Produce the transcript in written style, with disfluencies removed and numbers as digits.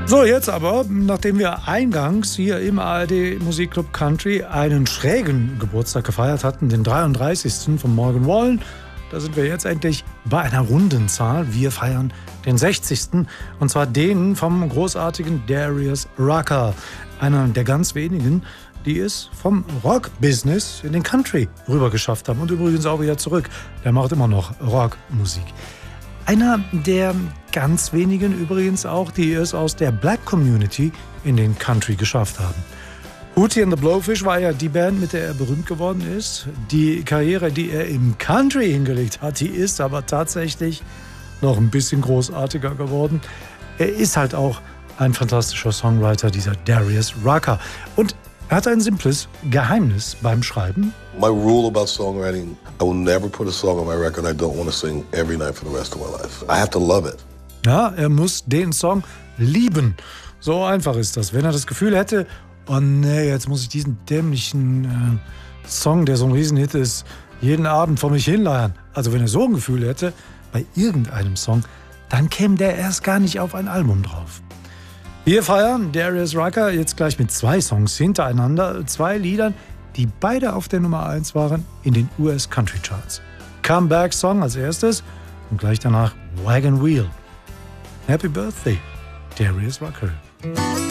So, jetzt aber, nachdem wir eingangs hier im ARD Musikclub Country einen schrägen Geburtstag gefeiert hatten, den 33. von Morgan Wallen, da sind wir jetzt endlich bei einer runden Zahl. Wir feiern den 60. und zwar den vom großartigen Darius Rucker, einer der ganz wenigen, die es vom Rock-Business in den Country rüber geschafft haben und übrigens auch wieder zurück. Der macht immer noch Rockmusik. Einer der ganz wenigen übrigens auch, die es aus der Black Community in den Country geschafft haben. Hootie and the Blowfish war ja die Band, mit der er berühmt geworden ist. Die Karriere, die er im Country hingelegt hat, die ist aber tatsächlich noch ein bisschen großartiger geworden. Er ist halt auch ein fantastischer Songwriter, dieser Darius Rucker. Und er hat ein simples Geheimnis beim Schreiben. My rule about songwriting, I will never put a song on my record I don't want to sing every night for the rest of my life. I have to love it. Ja, er muss den Song lieben. So einfach ist das. Wenn er das Gefühl hätte, oh nee, jetzt muss ich diesen dämlichen Song, der so ein Riesenhit ist, jeden Abend vor mich hinleiern. Also wenn er so ein Gefühl hätte, bei irgendeinem Song, dann käme der erst gar nicht auf ein Album drauf. Wir feiern Darius Rucker jetzt gleich mit 2 Songs hintereinander, 2 Liedern, die beide auf der Nummer 1 waren in den US Country Charts. Comeback Song als erstes und gleich danach Wagon Wheel. Happy Birthday, Darius Rucker.